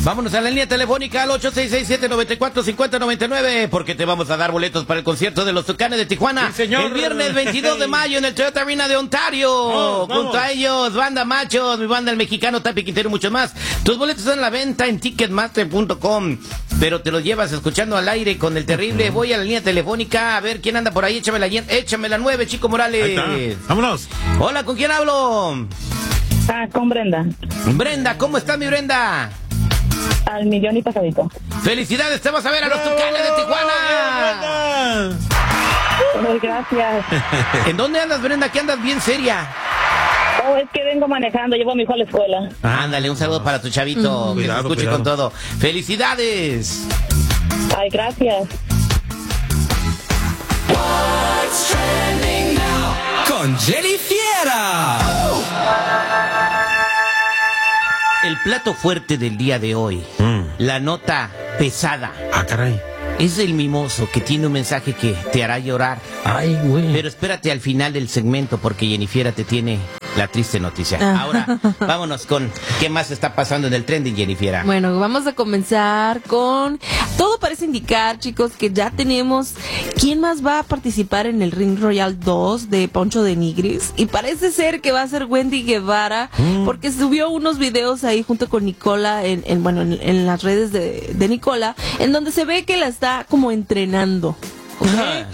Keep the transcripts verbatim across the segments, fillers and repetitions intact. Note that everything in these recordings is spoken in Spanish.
Vámonos a la línea telefónica al ocho seis seis siete nueve cuatro cinco cero nueve nueve, porque te vamos a dar boletos para el concierto de los Tucanes de Tijuana. Sí, señor. El viernes veintidós de mayo en el Toyota Arena de Ontario. Vamos, vamos. Junto a ellos, Banda Machos, mi banda El Mexicano, Tapi Quintero y muchos más. Tus boletos están a la venta en ticketmaster punto com, pero te los llevas escuchando al aire con el terrible. Voy a la línea telefónica a ver quién anda por ahí. Échame la, échame la nueve, Chico Morales. Vámonos. Hola, ¿con quién hablo? Ah, con Brenda. Brenda, ¿cómo está mi Brenda? Al millón y pasadito. ¡Felicidades! ¡Te vas a ver a los Tucanes de Tijuana! Oh, gracias. ¿En dónde andas, Brenda? ¿Qué andas bien seria? Oh, es que vengo manejando, llevo a mi hijo a la escuela. Ándale, un saludo para tu chavito, Mm. que Cuidado, se escuche cuidado. con todo. ¡Felicidades! Ay, gracias. Con Jenny Fiera. El plato fuerte del día de hoy, Mm. la nota pesada, Ah, caray. es el mimoso que tiene un mensaje que te hará llorar. Ay, güey. Pero espérate al final del segmento porque Jennifiera te tiene la triste noticia. Ahora, vámonos con qué más está pasando en el trending, Jennifiera. Bueno, vamos a comenzar con... Todo parece indicar, chicos, que ya tenemos... ¿Quién más va a participar en el Ring Royal dos de Poncho de Nigris? Y parece ser que va a ser Wendy Guevara, Mm. porque subió unos videos ahí junto con Nicola, en, en bueno, en, en las redes de, de Nicola, en donde se ve que la está como entrenando. ¿Ok?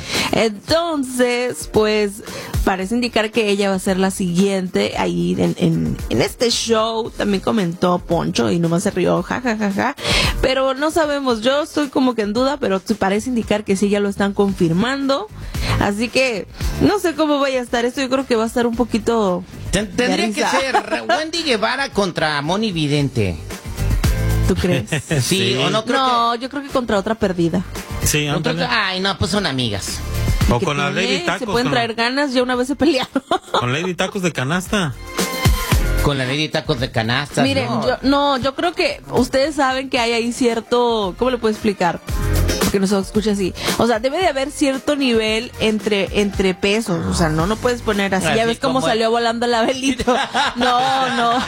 Entonces, pues parece indicar que ella va a ser la siguiente ahí en, en, en este show. También comentó Poncho y nomás se rió, ja, ja, ja, ja. Pero no sabemos, yo estoy como que en duda, pero parece indicar que sí, ya lo están confirmando. Así que no sé cómo vaya a estar esto, yo creo que va a estar un poquito... Ten- Tendría de que risa. ser Wendy Guevara contra Moni Vidente. ¿Tú crees? Sí, Sí. o no creo No, yo creo que contra otra perdida. Sí, que... no creo que- ándale. Ay, no, pues son amigas. O ¿Qué con la tiene? Lady Tacos. Se pueden con, traer ganas, ya una vez se pelearon. con Lady Tacos de canasta. Con la ley de tacos de canasta. Miren, no. yo, no, yo creo que ustedes saben que hay ahí cierto, ¿cómo le puedo explicar? Porque no se escucha así. O sea, debe de haber cierto nivel entre entre pesos. O sea, no, no puedes poner así. Así Ya ves cómo como- salió volando la velito. No, no.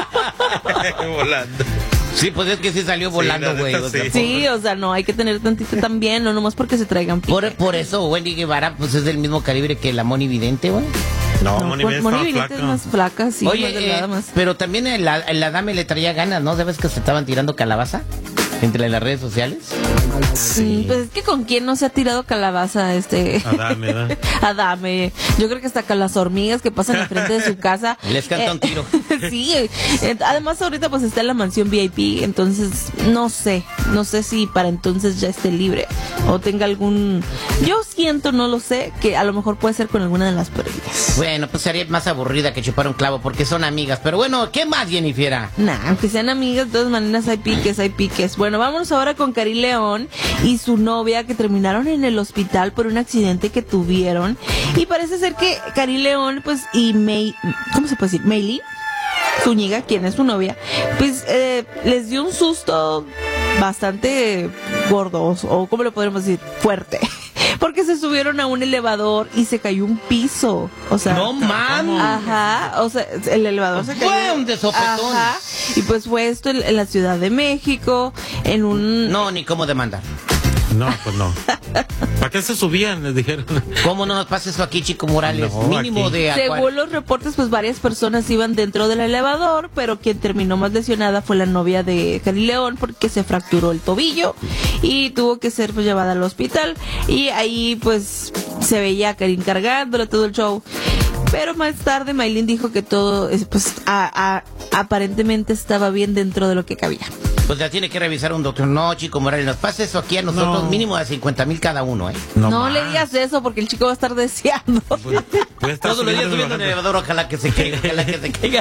Volando. Sí, pues es que sí salió volando, la güey. neta, o sea, sí. Sí, o sea, no, hay que tener tantito también, no nomás porque se traigan pique. Por, por eso Wendy Guevara pues es del mismo calibre que la Moni Vidente, güey. No, No, Moni Mon- Vidente Moni estaba Vidente flaca. es más flaca, sí, Oye, más delgada, eh, más. pero también el, el Adame le traía ganas, ¿no? ¿Sabes que se estaban tirando calabaza entre las redes sociales? Sí. Pues es que con quién no se ha tirado calabaza este Adame, ¿verdad? Adame. Yo creo que hasta con las hormigas que pasan enfrente de su casa. Les canta un tiro. Sí, eh, además ahorita pues está en la mansión V I P, entonces no sé, no sé si para entonces ya esté libre o tenga algún... Yo siento, no lo sé, que a lo mejor puede ser con alguna de las perdidas. Bueno, pues sería más aburrida que chupar un clavo porque son amigas. Pero bueno, ¿qué más, Jennifiera? Nah, aunque sean amigas, de todas maneras hay piques, hay piques. Bueno, vámonos ahora con Cari León y su novia que terminaron en el hospital por un accidente que tuvieron. Y parece ser que Cari León, pues, y May... ¿Cómo se puede decir? Maylin Zúñiga, quien es su novia, pues eh, les dio un susto bastante gordo, o, o ¿cómo lo podemos decir? Fuerte. Porque se subieron a un elevador y se cayó un piso. O sea, No mames. Ajá, o sea, el elevador se cayó. Fue un de sopetón. Ajá, y pues fue esto en, en la Ciudad de México, en un... No, ni cómo demandar. No, pues no. ¿Para qué se subían? Les dijeron. ¿Cómo no nos pasa eso aquí, Chico Morales? No, Mínimo aquí. de... Según los reportes, pues varias personas iban dentro del elevador, pero quien terminó más lesionada fue la novia de Cari León porque se fracturó el tobillo y tuvo que ser pues, llevada al hospital. Y ahí pues se veía a Karin cargándole todo el show. Pero más tarde Maylin dijo que todo pues a, a, aparentemente estaba bien dentro de lo que cabía. Pues ya tiene que revisar un doctor. No, Chico Morales, nos pasa eso aquí a nosotros, No. mínimo de cincuenta mil cada uno, ¿eh? No, más. le digas eso porque el chico va a estar deseando. Pues, voy a estar Todos los días subiendo subiendo en el y elevador, ojalá que se caiga, ojalá que se caiga.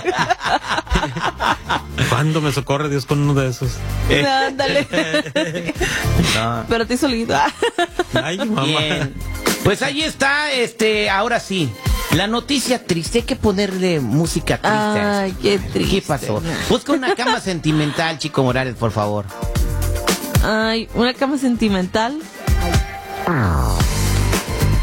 bajando. ¿Cuándo me socorre Dios con uno de esos? Ándale. No. Pero te solito. Ay, mamá. Bien. Pues ahí está, este, ahora sí. La noticia triste, hay que ponerle música triste. a Ay, esto. qué triste. ¿Qué pasó? Busca una cama sentimental, Chico Morales, por favor. Ay, una cama sentimental.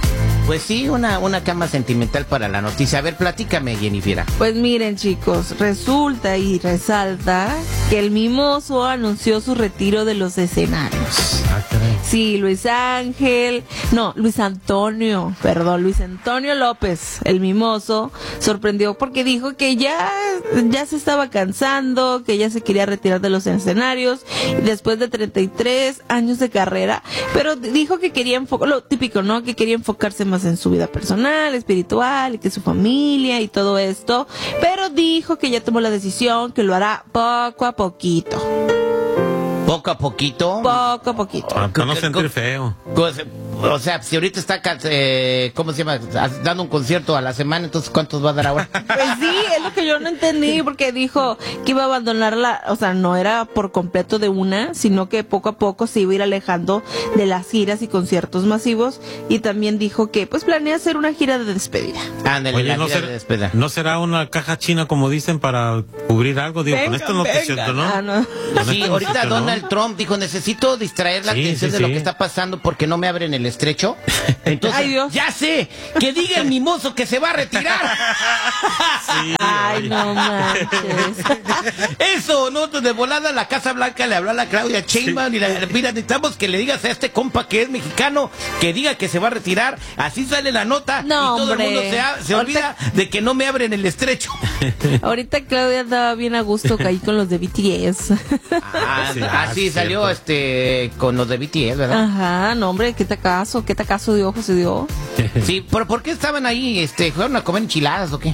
Pues sí, una, una cama sentimental para la noticia. A ver, platícame, Jennifer. Pues miren, chicos, resulta y resalta que el Mimoso anunció su retiro de los escenarios. Ah, caray. Sí, Luis Ángel, no, Luis Antonio, perdón, Luis Antonio López, el Mimoso, sorprendió porque dijo que ya, ya se estaba cansando, que ya se quería retirar de los escenarios después de treinta y tres años de carrera, pero dijo que quería enfocar, lo típico, ¿no? Que quería enfocarse más en su vida personal, espiritual, y que su familia y todo esto, pero dijo que ya tomó la decisión, que lo hará poco a poquito. Poco a poquito. Poco a poquito. Para no sentir feo. O sea, si ahorita está, eh, ¿cómo se llama? Dando un concierto a la semana, entonces ¿cuántos va a dar ahora? Pues sí, es lo que yo no entendí, porque dijo que iba a abandonarla, o sea, no era por completo de una, sino que poco a poco se iba a ir alejando de las giras y conciertos masivos, y también dijo que pues planea hacer una gira de despedida. Ándale, Oye, la ¿no, gira ser- de despedida. ¿no será una caja china, como dicen, para cubrir algo? Digo, con esto no te siento, ¿no? Ah, no. Con Sí, esto no ahorita siento, ¿no? Donald Trump dijo, necesito distraer la Sí, atención sí, de lo sí. que está pasando porque no me abren el estrecho. Entonces, Ay, Dios. ya sé, que diga el mimoso que se va a retirar. Sí, Ay, oye. no manches. Eso, ¿no? De volada la Casa Blanca le habló a la Claudia Sheinbaum y la, mira, necesitamos que le digas a este compa que es mexicano, que diga que se va a retirar. Así sale la nota No, y todo hombre. el mundo se, ha- se olvida de que no me abren el estrecho. Ahorita Claudia andaba bien a gusto ahí con los de B T S. Ah, Sí, así ah, salió cierto. este con los de B T S, ¿verdad? Ajá, no hombre, qué tacazo, qué tacazo de ojo se dio. Sí, ¿por, ¿por qué estaban ahí? Este, ¿fueron a comer enchiladas o qué?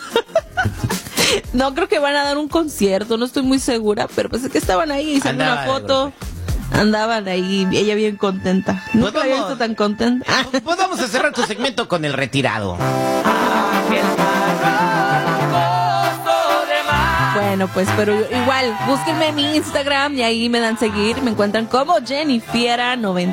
No creo que van a dar un concierto, no estoy muy segura, pero pues es que estaban ahí y salió una Andaba de foto. Andaban ahí, ella bien contenta. Nunca la había vamos. visto tan contenta. Ah, Pues vamos a cerrar tu segmento con el retirado. Bueno, pues, pero igual, búsquenme en mi Instagram y ahí me dan seguir. Me encuentran como Jennifiera noventa.